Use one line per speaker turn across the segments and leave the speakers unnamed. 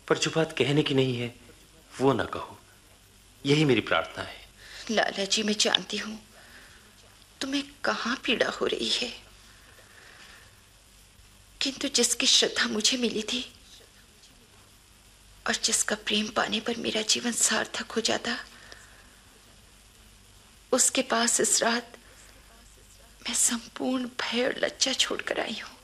पर जो बात कहने की नहीं है वो ना कहो, यही मेरी प्रार्थना है।
लाला जी, मैं जानती हूँ तुम्हें कहाँ पीड़ा हो रही है, किंतु जिसकी श्रद्धा मुझे मिली थी और जिसका प्रेम पाने पर मेरा जीवन सार्थक हो जाता, उसके पास इस रात मैं संपूर्ण भय और लज्जा छोड़कर आई हूं।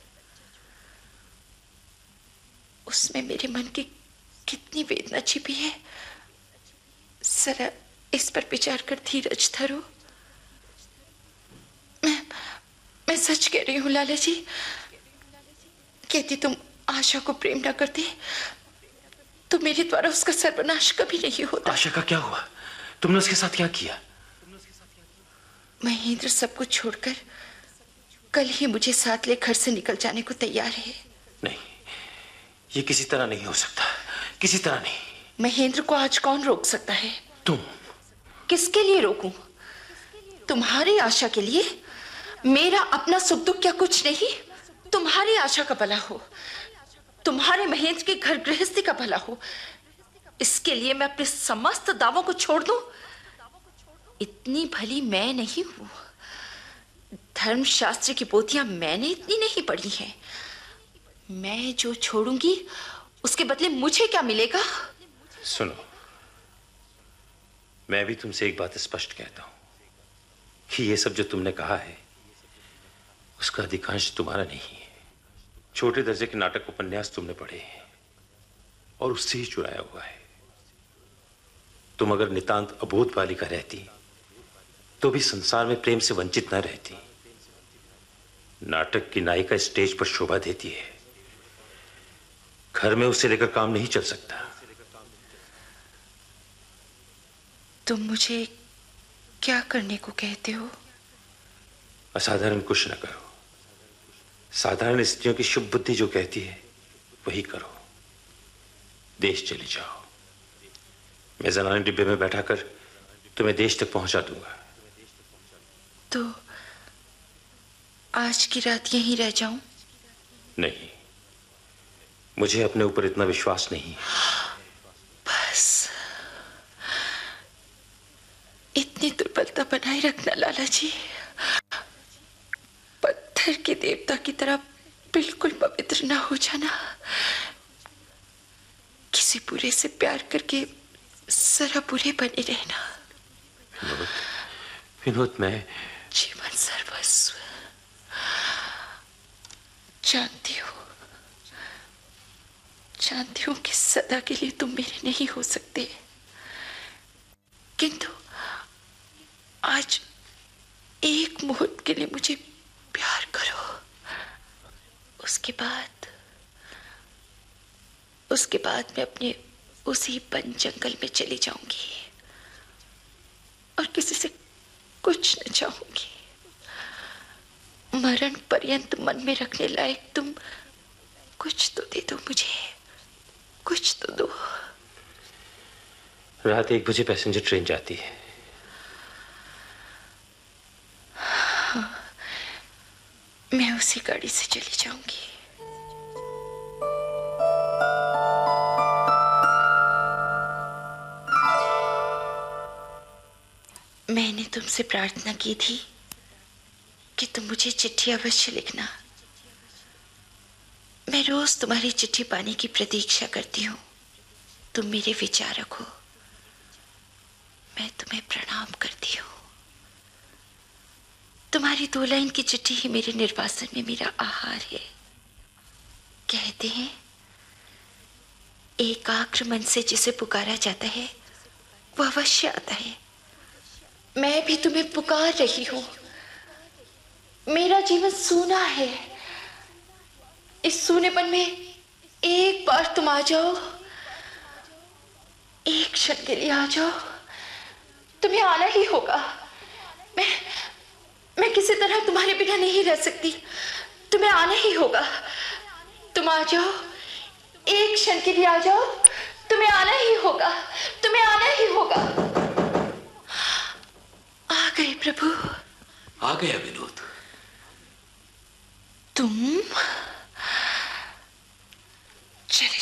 उसमें मेरे मन की कितनी वेदना छिपी है, जरा इस पर विचार कर धीरज धरो। मैं सच कह रही हूं लाला जी। यदि तुम आशा को प्रेम न करते तो मेरे द्वारा उसका सर्वनाश कभी नहीं होता।
आशा का क्या हुआ? तुमने उसके साथ क्या किया?
महेंद्र सब कुछ छोड़कर कल ही मुझे साथ ले घर से निकल जाने को तैयार है।
नहीं, ये किसी तरह नहीं हो सकता, किसी तरह नहीं।
महेंद्र को आज कौन रोक सकता है?
तुम।
किसके लिए रोकूं? तुम्हारी आशा के लिए? मेरा अपना सुख दुख क्या कुछ नहीं? तुम्हारी आशा का भला हो, तुम्हारे महेंद्र के घर गृहस्थी का भला हो, इसके लिए मैं अपने समस्त दावों को छोड़ दूं? इतनी भली मैं नहीं हूं। धर्मशास्त्र की पोथियां मैंने इतनी नहीं पढ़ी हैं। मैं जो छोड़ूंगी उसके बदले मुझे क्या मिलेगा?
सुनो, मैं भी तुमसे एक बात स्पष्ट कहता हूं कि ये सब जो तुमने कहा है उसका अधिकांश तुम्हारा नहीं है। छोटे दर्जे के नाटक उपन्यास तुमने पढ़े हैं और उससे ही चुराया हुआ है। तुम अगर नितांत अबोध बालिका रहती तो भी संसार में प्रेम से वंचित न रहती। नाटक की नायिका स्टेज पर शोभा देती है, घर में उसे लेकर काम नहीं चल सकता।
तुम मुझे क्या करने को कहते हो?
असाधारण कुछ न करो। साधारण स्त्रियों की शुभ बुद्धि जो कहती है वही करो। देश चले जाओ, मैं जनाने डिब्बे में बैठाकर तुम्हें देश तक पहुंचा दूंगा।
तो आज की रात यहीं रह जाऊं?
नहीं, मुझे अपने ऊपर इतना विश्वास नहीं है।
बस इतनी दुर्बलता बनाए रखना लाला जी। पत्थर के देवता की तरह बिल्कुल पवित्र ना हो जाना। किसी बुरे से प्यार करके जरा बुरे बने रहना।
विनोद, विनोद, मैं
जीवन सर्वस्व जानती हूं कि सदा के लिए तुम मेरे नहीं हो सकते, किंतु आज एक मुहूर्त के लिए मुझे प्यार करो। उसके बाद मैं अपने उसी वन जंगल में चली जाऊंगी और किसी से कुछ न चाहूंगी। मरण पर्यंत मन में रखने लायक तुम कुछ तो दे दो मुझे, कुछ तो दो।
रात 1 बजे पैसेंजर ट्रेन जाती है।
हाँ, मैं उसी गाड़ी से चली जाऊंगी। मैंने तुमसे प्रार्थना की थी कि तुम मुझे चिट्ठी अवश्य लिखना। मैं रोज तुम्हारी चिट्ठी पाने की प्रतीक्षा करती हूँ। तुम मेरे विचारक हो, मैं तुम्हें प्रणाम करती हूँ। तुम्हारी 2 लाइन की चिट्ठी ही मेरे निर्वासन में मेरा आहार है। कहते हैं एकाग्र मन से जिसे पुकारा जाता है वह अवश्य आता है। मैं भी तुम्हें पुकार रही हूं। मेरा जीवन सूना है। इस सूनेपन में एक बार तुम आ जाओ, एक क्षण के लिए आ जाओ। तुम्हें आना ही होगा। मैं किसी तरह तुम्हारे बिना नहीं रह सकती। तुम्हें आना ही होगा। तुम आ जाओ, एक क्षण के लिए आ जाओ। तुम्हें आना ही होगा, तुम्हें आना ही होगा। आ गए प्रभु।
आ गया विनोद।
तुम